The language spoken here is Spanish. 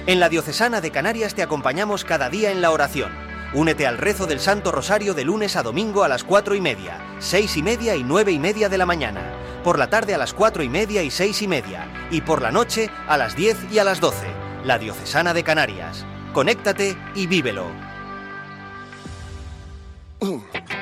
En la Diocesana de Canarias te acompañamos cada día en la oración. Únete al rezo del Santo Rosario de lunes a domingo a las 4:30, 6:30 y 9:30 de la mañana. Por la tarde a las 4:30 y 6:30. Y por la noche a las 10 y a las 12. La Diocesana de Canarias. Conéctate y vívelo.